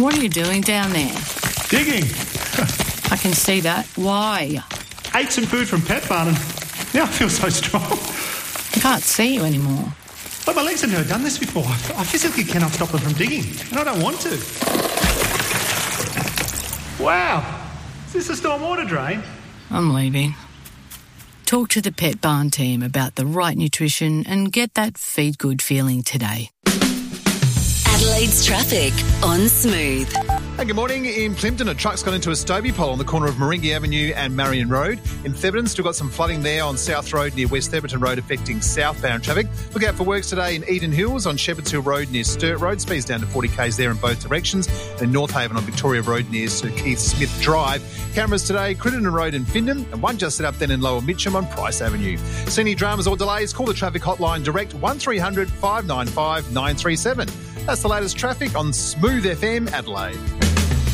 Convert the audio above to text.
What are you doing down there? Digging. I can see that. Why? Ate some food from Pet Barn and now I feel so strong. I can't see you anymore. But my legs have never done this before. I physically cannot stop them from digging, and I don't want to. Wow. Is this a stormwater drain? I'm leaving. Talk to the Pet Barn team about the right nutrition and get that feed good feeling today. Adelaide's traffic on Smooth. And good morning. In Plympton, a truck's got into a Stobie pole on the corner of Moringi Avenue and Marion Road. In Theberton, still got some flooding there on South Road near West Theberton Road affecting southbound traffic. Look out for works today in Eden Hills on Shepherds Hill Road near Sturt Road. Speeds down to 40 k's there in both directions. And North Haven on Victoria Road near Sir Keith Smith Drive. Cameras today, Crittenden Road in Findham, and one just set up then in Lower Mitcham on Price Avenue. See any dramas or delays, call the traffic hotline direct 1300 595 937. That's the latest traffic on Smooth FM Adelaide.